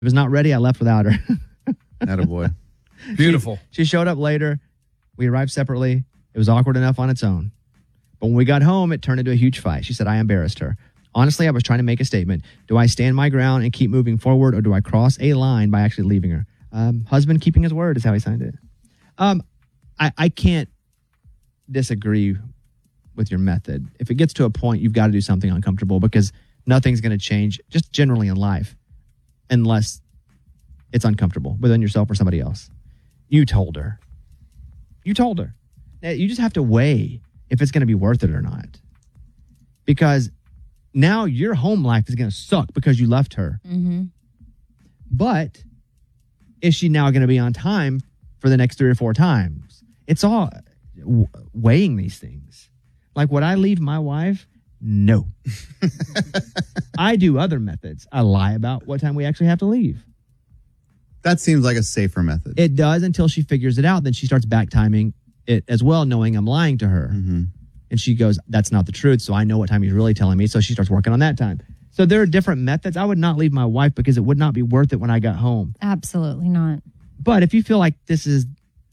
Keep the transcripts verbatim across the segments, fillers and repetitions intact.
If it was not ready, I left without her. Attaboy. Beautiful. She, she showed up later. We arrived separately. It was awkward enough on its own. But when we got home, it turned into a huge fight. She said, I embarrassed her. Honestly, I was trying to make a statement. Do I stand my ground and keep moving forward, or do I cross a line by actually leaving her? Um, husband keeping his word is how he signed it. Um, I, I can't disagree with your method. If it gets to a point, you've got to do something uncomfortable, because nothing's going to change just generally in life unless it's uncomfortable within yourself or somebody else. You told her. You told her. You just have to weigh if it's going to be worth it or not. Because now your home life is going to suck because you left her. Mm-hmm. But is she now going to be on time for the next three or four times? It's all w- weighing these things. Like, would I leave my wife? No. I do other methods. I lie about what time we actually have to leave. That seems like a safer method. It does, until she figures it out. Then she starts back timing it as well, knowing I'm lying to her. Mm-hmm. And she goes, that's not the truth. So I know what time he's really telling me. So she starts working on that time. So there are different methods. I would not leave my wife because it would not be worth it when I got home. Absolutely not. But if you feel like this is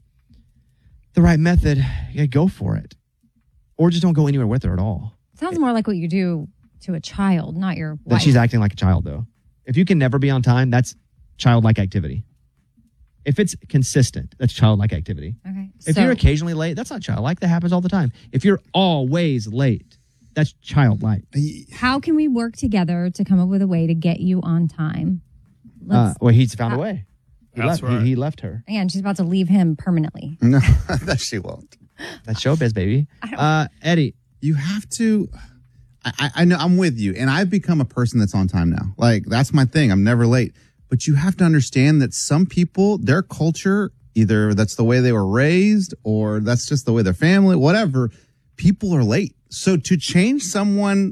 the right method, yeah, go for it. Or just don't go anywhere with her at all. Sounds more like what you do to a child, not your wife. That she's acting like a child, though. If you can never be on time, that's childlike activity. If it's consistent, that's childlike activity. Okay. If so, you're occasionally late, that's not childlike. That happens all the time. If you're always late, that's childlike. how can we work together to come up with a way to get you on time? Uh, well, he's found a way. He That's left, right. he, he left her. And she's about to leave him permanently. No, that she won't. That's showbiz, baby. Uh, Eddie. You have to. I, I know I'm with you, and I've become a person that's on time now. Like, that's my thing. I'm never late. But you have to understand that some people, their culture, either that's the way they were raised or that's just the way their family, whatever, people are late. So to change someone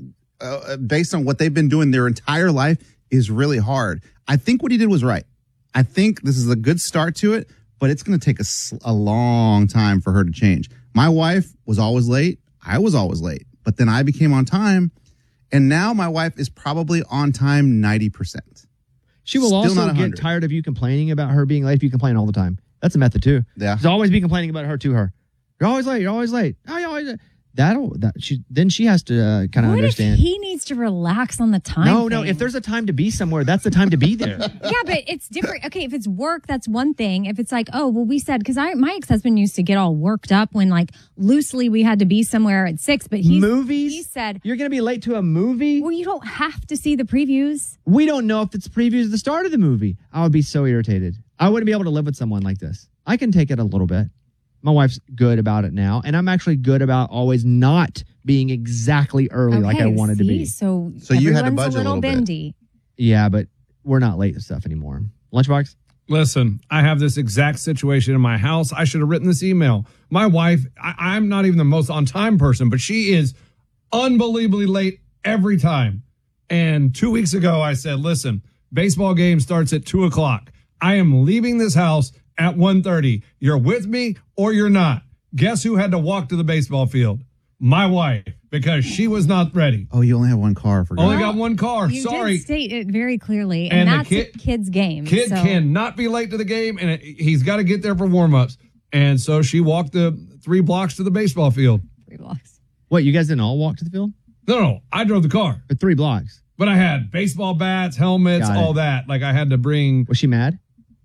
uh, based on what they've been doing their entire life is really hard. I think what he did was right. I think this is a good start to it, but it's going to take a, a long time for her to change. My wife was always late. I was always late. But then I became on time, and now my wife is probably on time ninety percent. She will Still also not get one hundred. tired of you complaining about her being late if you complain all the time. That's a method, too. Yeah. She'll always be complaining about her to her. You're always late. You're always late. Oh, you're always late. That'll, that, she, then she has to uh, kind of What understand. if he needs to relax on the time no, no. thing? If there's a time to be somewhere, that's the time to be there. Yeah, but it's different. Okay, if it's work, that's one thing. If it's like, oh, well, we said, because I my ex-husband used to get all worked up when, like, loosely we had to be somewhere at six, but he Movies? he said, You're going to be late to a movie? well, you don't have to see the previews. We don't know if it's previews at the start of the movie. I would be so irritated. I wouldn't be able to live with someone like this. I can take it a little bit. My wife's good about it now, and I'm actually good about always not being exactly early like I wanted see? to be. So, So you had to everyone's budge a a little, little bit. bendy. Yeah, but we're not late and stuff anymore. Lunchbox? Listen, I have this exact situation in my house. I should have written this email. My wife, I, I'm not even the most on time person, but she is unbelievably late every time. And two weeks ago, I said, listen, baseball game starts at two o'clock. I am leaving this house at one thirty. You're with me or you're not. Guess who had to walk to the baseball field? My wife, because she was not ready. Oh, you only have one car. I forgot. Only got one car. You Sorry. did state it very clearly, and, And the that's kid- a kid's game. Kid so. cannot be late to the game, and it, he's got to get there for warm-ups. And so she walked the three blocks to the baseball field. Three blocks. What, you guys didn't all walk to the field? No, no, I drove the car. For three blocks. But I had baseball bats, helmets, Got it. all that. Like, I had to bring... Was she mad?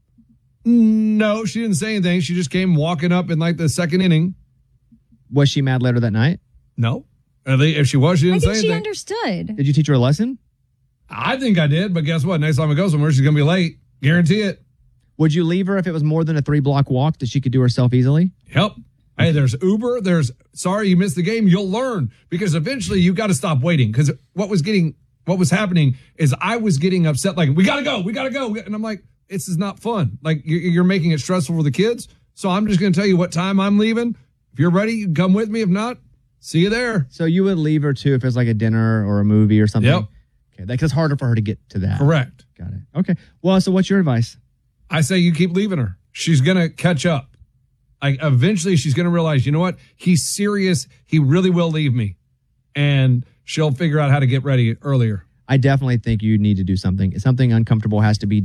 No, she didn't say anything. She just came walking up in, like, the second inning. Was she mad later that night? No. At least- If she was, she I didn't say think she anything. understood. Did you teach her a lesson? I think I did, but guess what? Next time I go somewhere, she's going to be late. Guarantee it. Would you leave her if it was more than a three-block walk that she could do herself easily? Yep. Hey, there's Uber. There's, sorry, you missed the game. You'll learn, because eventually you got to stop waiting. Because what was getting, what was happening is I was getting upset. Like, we got to go. We got to go. And I'm like, this is not fun. Like, you're, you're making it stressful for the kids. So I'm just going to tell you what time I'm leaving. If you're ready, you can come with me. If not, see you there. So you would leave her too if it's like a dinner or a movie or something? Yep. Okay, that's it's harder for her to get to that. Correct. Got it. Okay. Well, so what's your advice? I say you keep leaving her. She's going to catch up. Like, eventually she's going to realize, you know what? He's serious. He really will leave me. And she'll figure out how to get ready earlier. I definitely think you need to do something. Something uncomfortable has to be